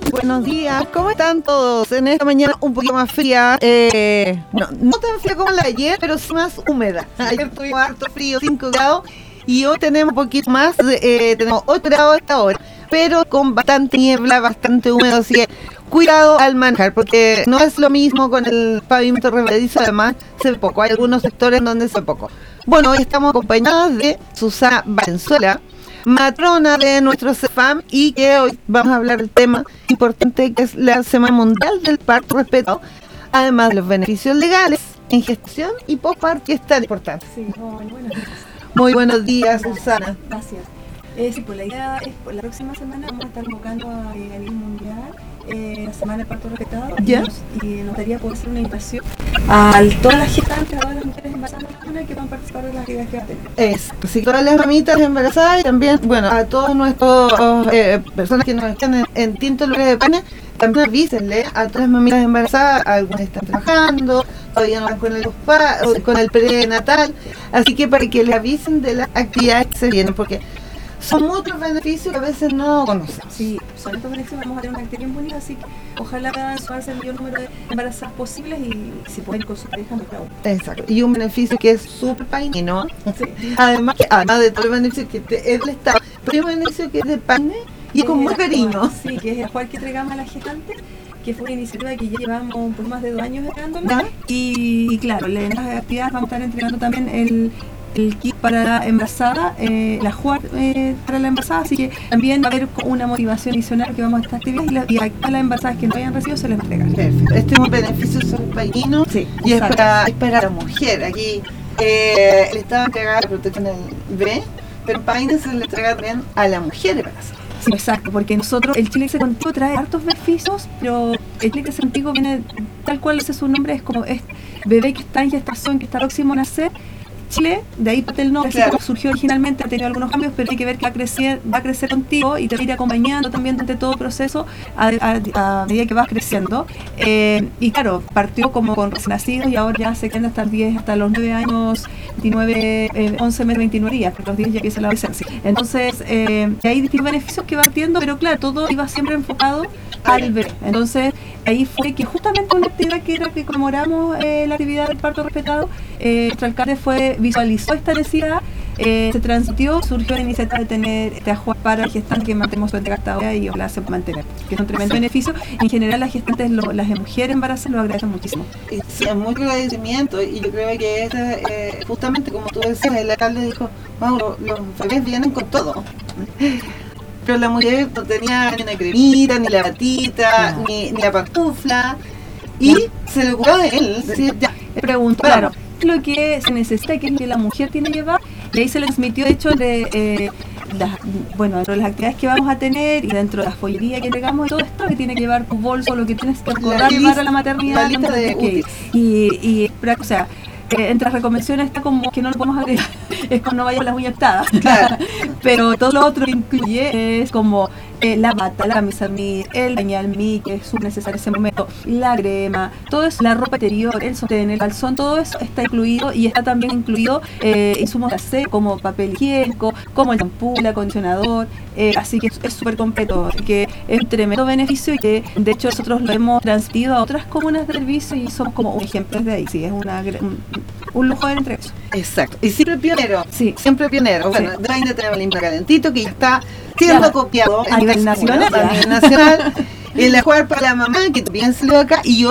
Buenos días, ¿cómo están todos? En esta mañana un poquito más fría, no tan fría como la de ayer, pero sí más húmeda. Ayer tuvimos harto frío, 5 grados, y hoy tenemos un poquito más, tenemos 8 grados a esta hora, pero con bastante niebla, bastante húmedo, así que cuidado al manejar, porque no es lo mismo con el pavimento resbaladizo, además se ve poco, hay algunos sectores donde se ve poco. Bueno, hoy estamos acompañados de Susana Valenzuela, matrona de nuestro CEFAM, y que hoy vamos a hablar del tema importante que es la Semana Mundial del Parto Respetado, además de los beneficios legales en gestación y posparto, que es tan importante. Sí, buenos días. Muy buenos días, Susana. Gracias. Sí, pues la idea es, por la próxima semana vamos a estar convocando a nivel mundial la Semana del Parto Respetado. ¿Ya? Y nos gustaría poder hacer una invitación a todas las gestantes, a todas las mujeres embarazadas que van a participar de las actividades que va a tener. Sí, todas las mamitas embarazadas y también, bueno, a todos nuestros personas que nos están en distintos lugares de España, también avísenle a todas las mamitas embarazadas, algunas están trabajando, todavía no van con el prenatal, así que para que les avisen de las actividades que se vienen, porque son muchos beneficios que a veces no conocemos. Sí, son estos beneficios, vamos a tener una actividad bien bonita, así que ojalá puedan sumarse el mayor número de embarazadas posibles y si pueden con su pareja, mejor. Exacto, y un beneficio que es súper paine, ¿no? Sí. Además de todo el beneficio que es del Estado, pero hay un beneficio que es de paine y es con muy cariño. Sí, que es el jugar que entregamos a la gestante, que fue una iniciativa que ya llevamos un poco más de 2 años entregándola. Y claro, en las actividades vamos a estar entregando también el kit para la embarazada, la jugar para la embarazada, así que también va a haber una motivación adicional que vamos a estas actividades y a las embarazadas que no hayan recibido se les va a entregar. Perfecto. Este es un beneficio paino, sí, y es para la mujer. Aquí le estaba entregando la protección al bebé, pero paine se le entrega también a la mujer embarazada. Sí, exacto, porque nosotros, el Chile Crece Contigo trae hartos beneficios, pero el Chile Crece Contigo viene tal cual dice su nombre, es como este bebé que está en gestación, que está próximo a nacer. Chile, de ahí parte el nombre, claro. Así surgió originalmente, ha tenido algunos cambios, pero hay que ver que va a crecer contigo y te va a ir acompañando también durante todo el proceso a medida que vas creciendo. Y claro, partió como con recién nacidos y ahora ya se quedan hasta los 9 años, 11 meses, 29 días, porque los 10 ya empieza la adolescencia. Entonces, hay distintos beneficios que va partiendo, pero claro, todo iba siempre enfocado al bebé. Entonces, ahí fue que justamente una actividad que era que conmemoramos la actividad del parto respetado, nuestro alcalde visualizó esta necesidad, se transmitió, surgió la iniciativa de tener este ajuar para gestantes que mantenemos durante hasta ahora y ojalá se mantener, que es un tremendo beneficio. En general las gestantes, las mujeres embarazadas lo agradecen muchísimo. Sí, es mucho agradecimiento y yo creo que justamente como tú decías, el alcalde dijo, wow, los bebés vienen con todo. Pero la mujer no tenía ni una cremita, ni la batita, no. ni la pantufla, y se le ocurrió de él decir, ya, pregunto, claro, lo que se necesita, que es lo que la mujer tiene que llevar, y ahí se le transmitió, de hecho, dentro de las actividades que vamos a tener y dentro de la follería que entregamos, todo esto que tiene que llevar tu bolso, lo que tienes que acordar para la maternidad, o sea, entre las recomendaciones está como que no lo podemos agregar, es como no vaya con las uñas atadas, claro. Pero todo lo otro incluye es como la bata, la camisa mi, el pañal mi, que es súper necesario en ese momento, la crema, todo eso, la ropa interior, el sostén, el calzón, todo eso está incluido y está también incluido insumos de aseo como papel higiénico, como el champú, el acondicionador, así que es súper completo, así que es un tremendo beneficio y que de hecho nosotros lo hemos transmitido a otras comunas de servicio y somos como un ejemplo de ahí, sí, es un lujo de entrega. Exacto, y siempre pionero, sí. Siempre pionero. Bueno, de ahí tenemos el Impra Calentito que ya está siendo copiado a nivel nacional. Y el jugar para la mamá, que también se lo acá, y